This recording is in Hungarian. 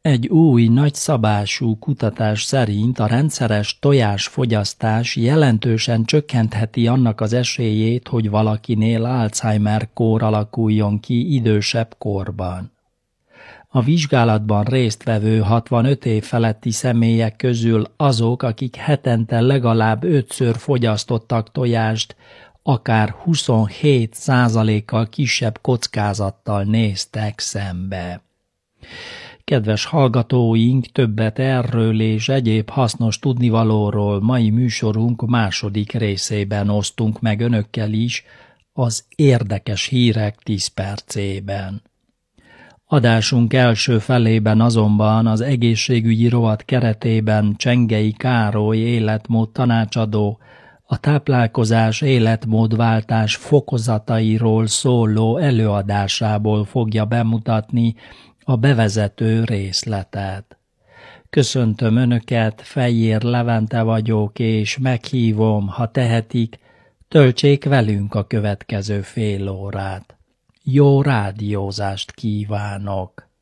Egy új, nagyszabású kutatás szerint a rendszeres tojásfogyasztás jelentősen csökkentheti annak az esélyét, hogy valakinél Alzheimer-kór alakuljon ki idősebb korban. A vizsgálatban résztvevő 65 év feletti személyek közül azok, akik hetente legalább 5-ször fogyasztottak tojást, akár 27%-kal kisebb kockázattal néztek szembe. Kedves hallgatóink, többet erről és egyéb hasznos tudnivalóról mai műsorunk második részében osztunk meg önökkel is, az érdekes hírek 10 percében. Adásunk első felében azonban az egészségügyi rovat keretében Csengei Károly életmód tanácsadó a táplálkozás életmódváltás fokozatairól szóló előadásából fogja bemutatni a bevezető részletet. Köszöntöm Önöket, Fejér Levente vagyok, és meghívom, ha tehetik, töltsék velünk a következő fél órát. Jó rádiózást kívánok!